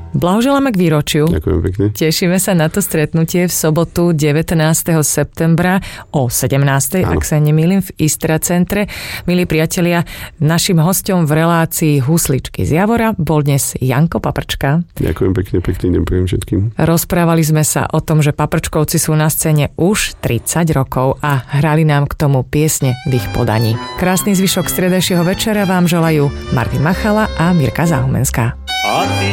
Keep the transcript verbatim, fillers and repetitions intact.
Blahoželáme k výročiu. Ďakujem pekne. Tešíme sa na to stretnutie v sobotu devätnásteho septembra o sedemnástej, Áno. ak sa nemýlim, v Istra centre. Milí priatelia, našim hosťom v relácii Husličky z Javora bol dnes Janko Paprčka. Ďakujem pekne, pekný deň prajem všetkým. Rozprávali sme sa o tom, že Paprčkovci sú na scéne už tridsať rokov a hrali nám k tomu piesne v ich podaní. Krásny zvyšok stredajšieho večera vám želajú Martin Machala a Mirka Zahumenská.